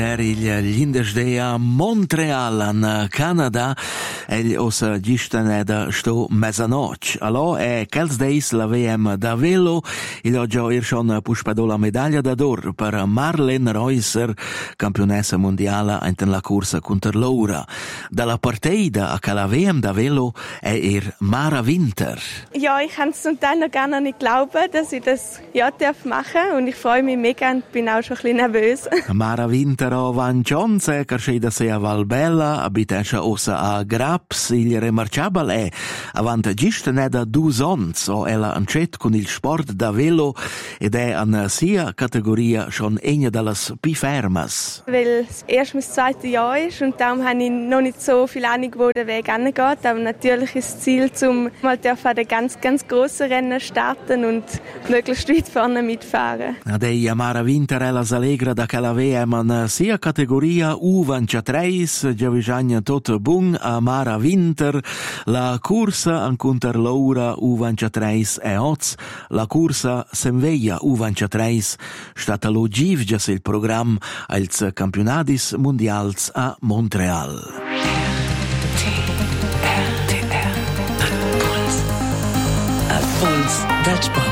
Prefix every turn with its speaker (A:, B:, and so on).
A: L'indesde a Montreal, in Canada, egl ossa gistaneda sto mezzanoc. Allò è quels days la VM da velo, il ho già schon puspato la medaglia d'or per Marlene Reusser, campionessa mondiale in la corsa contro Laura. Dalla partita a che la VM da velo è Mara Winter.
B: Ja, ich kann es zum Teil noch gar nicht glauben, dass ich das darf machen und ich freue mich mega und bin auch schon ein bisschen nervös.
A: Mara Winter a Van Johnse, carceda se a Valbella, abitescia ossa a Graps, il remarciabile è avant gistaneda 2 ons, o ella ancet con il sport da velo ed è an sia categoria schon eine dallas pi fermas.
B: Weil es erst mein 2. Jahr ist und darum habe ich noch nicht so viel Ahnung, wo der Weg angeht, aber natürlich ist das Ziel, zum mal an den ganz grossen Rennen starten und möglichst weit vorne mitfahren.
A: Adei Mara Winter ella s'alegra da che la VM an sia categoria U23, giavisagna tot bun a Mara Winter, la corsa an contra Laura U23 e oz, la corsa Senveia U23, stata lo givgia il program als campionadis mondials a Montreal.
C: Puls del sport.